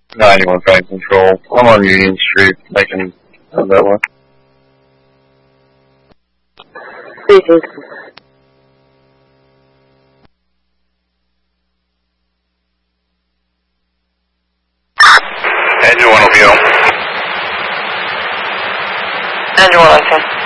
91 Train Control. I'm on Union Street, making that one. Speaking. Engine 1 will be on. Engine 1 on 10.